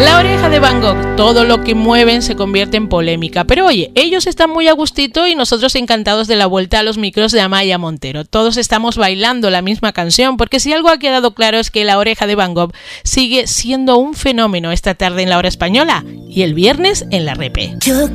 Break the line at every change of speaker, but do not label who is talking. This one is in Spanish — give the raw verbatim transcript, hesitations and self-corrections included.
La Oreja de Van Gogh, todo lo que mueven se convierte en polémica, pero oye, ellos están muy a gustito y nosotros encantados de la vuelta a los micros de Amaya Montero. Todos estamos bailando la misma canción, porque si algo ha quedado claro es que La Oreja de Van Gogh sigue siendo un fenómeno esta tarde en la hora española y el viernes en la Repe. Yo